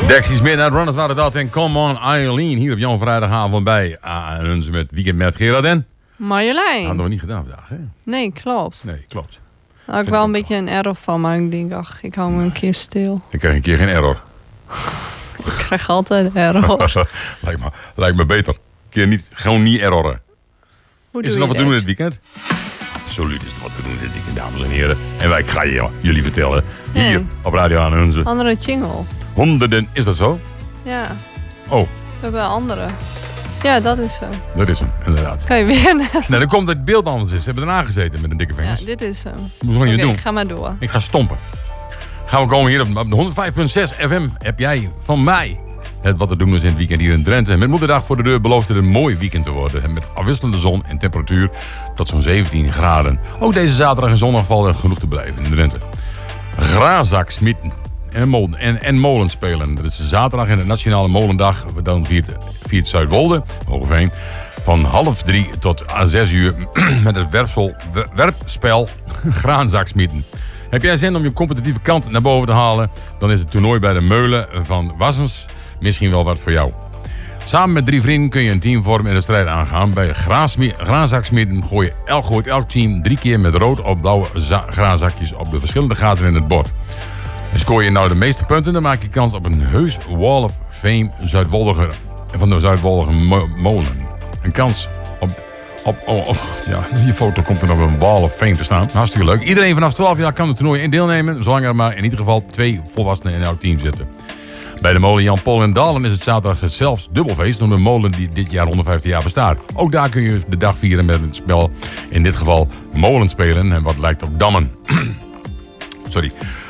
Dexys Midnight Runners waren dat en Come On Eileen hier op jouw vrijdagavond bij ons met Weekend met Gerard en Marjolein. Hadden we niet gedaan vandaag, hè? Nee, klopt. Nee, klopt. Daar had ik wel een beetje een error van, maar ik denk, ach, ik hou me een keer stil. Ik krijg een keer geen error. Ik krijg altijd error. lijkt me beter. Een keer niet, gewoon niet erroren. Is er nog wat te doen dit weekend? Absoluut is er wat te doen dit weekend, dames en heren. En wij gaan jullie vertellen, hier op Radio aan onze Andere jingle. honderden, is dat zo? Ja. Oh. We hebben andere. Ja, dat is zo. Dat is hem, inderdaad. Kan je weer naar... Nou, dan komt het beeld anders is. Ze hebben erna gezeten met een dikke vingers. Ja, dit is zo. Moet gewoon niet doen. Ga maar door. Ik ga stompen. Gaan we komen hier op de 105.6 FM. Heb jij van mij het wat te doen is in het weekend hier in Drenthe. Met moederdag voor de deur belooft het een mooi weekend te worden. Met afwisselende zon en temperatuur tot zo'n 17 graden. Ook deze zaterdag en zondag valt er genoeg te blijven in Drenthe. Grazak smitten en molen spelen. Dat is zaterdag in de Nationale Molendag. Dan viert Zuidwolde, Hogeveen, van 2:30 tot 6 uur met het werpspel graanzaksmieten. Heb jij zin om je competitieve kant naar boven te halen? Dan is het toernooi bij de Meulen van Wassens misschien wel wat voor jou. Samen met 3 vrienden kun je een team vormen en de strijd aangaan. Bij graanzaksmieten gooit elk team 3 keer met rood of blauwe graanzakjes op de verschillende gaten in het bord. En scoor je nou de meeste punten, dan maak je kans op een heus Wall of Fame van de Zuidwoldige molen. Een kans op die foto komt er nog een Wall of Fame te staan. Hartstikke leuk. Iedereen vanaf 12 jaar kan het toernooi in deelnemen, zolang er maar in ieder geval 2 volwassenen in elk team zitten. Bij de molen Jan Pol in Dalem is het zaterdag het zelfs dubbelfeest, om de molen die dit jaar 150 jaar bestaat. Ook daar kun je de dag vieren met het spel, in dit geval molen spelen en wat lijkt op dammen. Sorry.